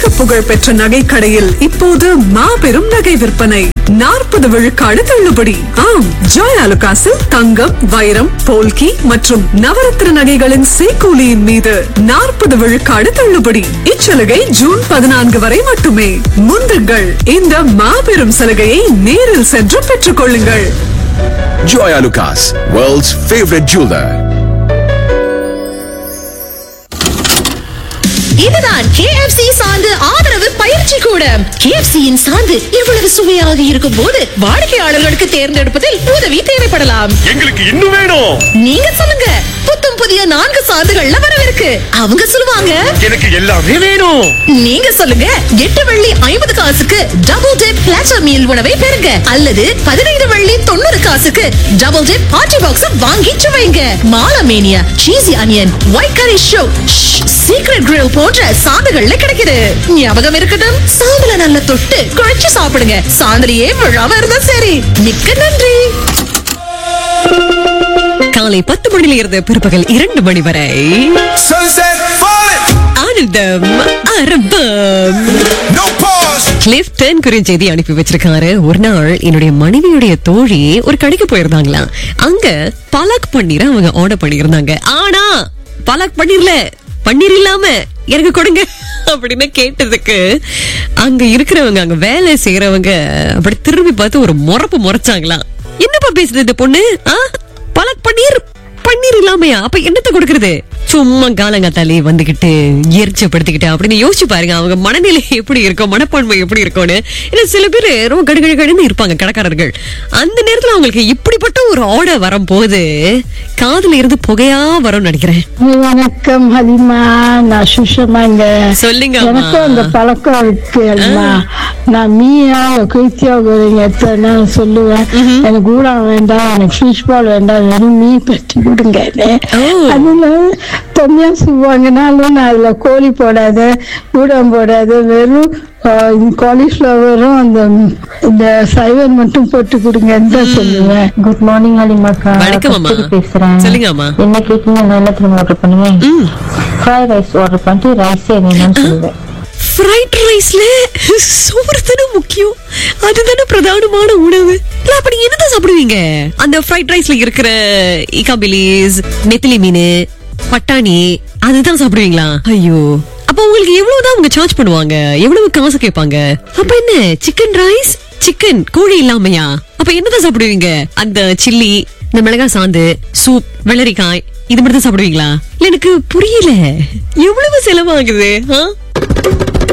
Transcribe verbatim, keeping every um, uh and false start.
உலக புகழ் பெற்ற நகை கடையில் இப்போது மாபெரும் நகை விற்பனை. நாற்பது விழுக்காடு தள்ளுபடி. ஆம், ஜாய் ஆலுகாஸில் தங்கம், வைரம், போல்கி மற்றும் நவரத்ன நகைகளின் சேக்கூலியின் மீது நாற்பது விழுக்காடு தள்ளுபடி. இச்சலுகை ஜூன் பதினான்கு வரை மட்டுமே. முந்துங்கள், இந்த மாபெரும் சலுகையை நேரில் சென்று பெற்றுக் கொள்ளுங்கள். Joy Alucas, world's favorite jeweler. இதுதான் K F C சாந்து ஆதரவு பயிற்சி கூடம். K F C யின் சாந்து இவ்வளவு சுவையாக இருக்கும் போது வாடிக்கையாளர்களுக்கு தேர்ந்தெடுப்பதில் உதவி தேவைப்படலாம். எங்களுக்கு இன்னும் வேணும். நீங்க சொல்லுங்க. புத்தம் புதிய நான்கு சாந்துகள்ல வரவிருக்கு. அவங்க சொல்லுவாங்க, எனக்கு எல்லாமே வேணும். நீங்க சொல்லுங்க. எட்டு வெள்ளி ஐம்பது காசுக்கு டபுள் டிப் பிளாட்டர் மீல் உணவை பெறுங்க. அல்லது பதினைந்து வெள்ளி தொண்ணூறு காசுக்கு டபுள் டிப் பார்ட்டி பாக்ஸ் வாங்கி சுவைங்க. மாலமேனியா, சீசி அனியன், ஒயிட் கரி ஷோ, சீக்ரெட் கிரில் போன்ற சாந்துகள்ல கிடைக்குது. ஞாபகம் இருக்கட்டும், சாந்துல நல்ல தொட்டு குழைச்சு சாப்பிடுங்க. சாந்துலயே விழாம இருந்தா சரி. மிக்க நன்றி. காலை பத்து மணியில இருந்து பிற்பகல் இரண்டு மணி வரை Sunset falling, ஆனந்தம் அரபம். no pause. கிளிஃப்டன் குறுஞ்செய்தி அனுப்பி வச்சிருக்காரு. ஒரு நாள் என்னுடைய மனைவியுடைய தோழி ஒரு கடைக்கு போயிருந்தாங்களாம். அங்க பலக் பன்னீர் அவங்க ஆர்டர் பண்ணிருந்தாங்க. ஆனா பலக் பன்னீர்ல பன்னீர் இல்லாம எனக்கு கொடுங்க அப்படின்னு கேட்டதுக்கு அங்க இருக்கிறவங்க, அங்க வேலை செய்யறவங்க அப்படி திரும்பி பார்த்து ஒரு முறப்பு முறைச்சாங்களாம். என்னப்பா பேசுறது இந்த பொண்ணு? பலக் பன்னீர் பன்னீர் இல்லாமையா? அப்ப என்னத்தை கொடுக்கறது? சும்மா காலங்காத்தாலே வந்துகிட்டு எரிச்சப்படுத்திக்கிட்டு அப்படின்னு யோசிச்சு பாருங்க அவங்க மனநிலை எப்படி இருக்கும், மனப்பான்மை எப்படி இருக்கும்னு. ஏன்னா சில பேர் ரொம்ப கடுகடு கடுன்னு இருப்பாங்க கடைக்காரர்கள். அந்த நேரத்துல அவங்களுக்கு இப்படிப்பட்ட ஒரு ஆர்டர் வரும் போது காதுல இருந்து புகையா வரும்னு நினைக்கிறேன். வணக்கம் ஹலிமா, நான் சுஷமாங்க. சொல்லுங்க. எனக்கும் அந்த பழக்கம் இருக்கு அல்மா. நான் மீனா குயித்தியா எத்தனை சொல்லுவேன். எனக்கு ஊடா வேண்டாம், எனக்கு ஃபிஷ் பால் வேண்டாம், வெறும் மீன் பற்றி கொடுங்க. அதுல தொம்மியா சுவாங்கனாலும் நான் அதுல கோழி போடாத, ஊடம் போடாத, வெறும் காலிஃபிளவரும் அந்த இந்த சைவன் மட்டும் போட்டு கொடுங்க சொல்லுவேன். Good morning அலிமாக்கா. பேசுறேன். சொல்லுங்க அம்மா. என்ன கேக்கீங்க? நான் எல்லாத்தையும் ஆர்டர் பண்ணுவேன். ஃப்ரைட் ரைஸ் ஆர்டர் பண்ணிட்டு ரைஸே வேணும்னு சொல்லுவேன். ஃப்ரைட் ரைஸ்ல சோறு தானே முக்கியம், அதுதானே பிரதானமான உணவு. அப்படி என்னதான் சாப்பிடுவீங்க? அந்த ஃப்ரைட் ரைஸ்ல இருக்கிற இகாபிலிஸ், நெத்திலி மீன், பட்டாணி அதுதான் சாப்பிடுவீங்களா? ஐயோ, அப்ப உங்களுக்கு எவ்வளவுதான் அவங்க சார்ஜ் பண்ணுவாங்க? எவ்வளவு காசு கேட்பாங்க? அப்ப என்ன சிக்கன் ரைஸ், சிக்கன் கோழி இல்லாமையா? அப்ப என்னதான் சாப்பிடுவீங்க? அந்த சில்லி, இந்த மிளகாய் சாந்து, சூப், வெள்ளரிக்காய் இது மட்டும் தான் சாப்பிடுவீங்களா? எனக்கு புரியல. எவ்வளவு செலவாகுது?